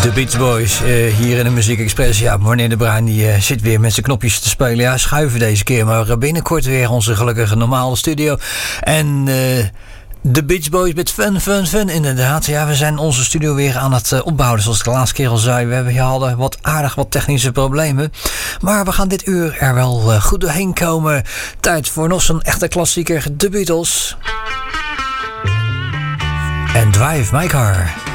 De Beach Boys hier in de Muziek Express. Ja, meneer De Bruin die zit weer met zijn knopjes te spelen. Ja, schuiven deze keer, maar binnenkort weer onze gelukkige normale studio. En de Beach Boys met fun, inderdaad. Ja, we zijn onze studio weer aan het opbouwen. Zoals ik de laatste keer al zei, we hadden wat technische problemen. Maar we gaan dit uur er wel goed doorheen komen. Tijd voor nog zo'n echte klassieker, de Beatles. En Drive My Car.